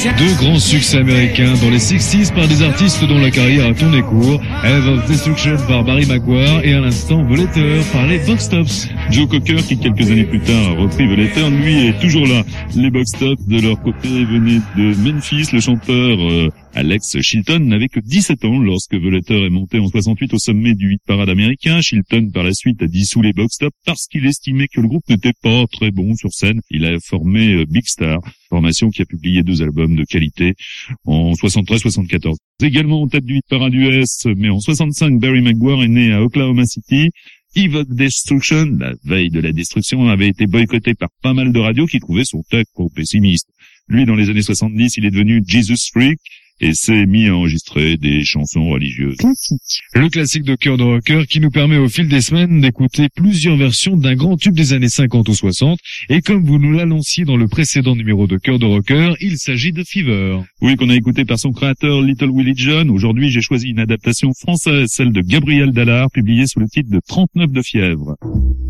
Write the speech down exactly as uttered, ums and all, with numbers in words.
Deux grands succès américains dans les sixties par des artistes dont la carrière a tourné court. Eve of Destruction par Barry Maguire et à l'instant The Letter par les Box Tops. Joe Cocker, qui quelques années plus tard a repris The Letter, lui est toujours là. Les Box Tops, de leur côté, venaient de Memphis. Le chanteur euh, Alex Chilton n'avait que dix-sept ans lorsque The Letter est monté en soixante-huit au sommet du hit parade américain. Chilton, par la suite, a dissous les Box Tops parce qu'il estimait que le groupe n'était pas très bon sur scène. Il a formé euh, Big Star, formation qui a publié deux albums de qualité en soixante-treize soixante-quatorze. Également en tête du hit parade U S, mais en soixante-cinq, Barry Maguire est né à Oklahoma City. Eve of Destruction, la veille de la destruction, avait été boycotté par pas mal de radios qui trouvaient son texte trop pessimiste. Lui, dans les années soixante-dix, il est devenu Jesus Freak et s'est mis à enregistrer des chansons religieuses. Le classique de Cœur de Rocker qui nous permet au fil des semaines d'écouter plusieurs versions d'un grand tube des années cinquante ou soixante. Et comme vous nous l'annonciez dans le précédent numéro de Cœur de Rocker, il s'agit de Fever. Oui, qu'on a écouté par son créateur Little Willie John. Aujourd'hui, j'ai choisi une adaptation française, celle de Gabriel Dallard, publiée sous le titre de trente-neuf de fièvre.